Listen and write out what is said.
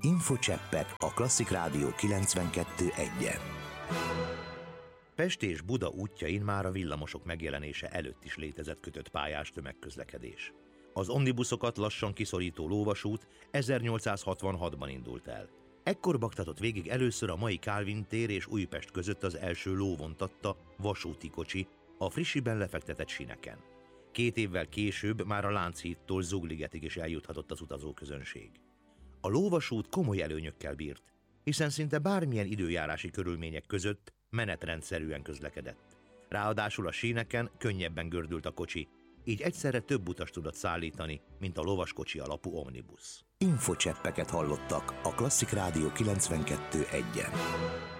Infocseppek a Klasszik Rádió 92.1-en. Pest és Buda útjain már a villamosok megjelenése előtt is létezett kötött pályás tömegközlekedés. Az omnibuszokat lassan kiszorító lóvasút 1866-ban indult el. Ekkor baktatott végig először a mai Kálvin tér és Újpest között az első lóvontatta vasúti kocsi a frissiben lefektetett síneken. 2 évvel később már a Lánchídtól Zugligetig is eljuthatott az utazóközönség. A lóvasút komoly előnyökkel bírt, hiszen szinte bármilyen időjárási körülmények között menetrendszerűen közlekedett. Ráadásul a síneken könnyebben gördült a kocsi, így egyszerre több utast tudott szállítani, mint a lovaskocsi alapú omnibusz. Infocseppeket hallottak a Klasszik Rádió 92.1-en.